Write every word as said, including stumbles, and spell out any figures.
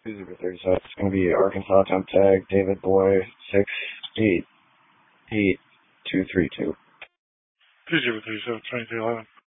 two zero three seven. It's going to be Arkansas temp tag, David Boy, six eight eight two three two. two zero three seven, twenty-two eleven.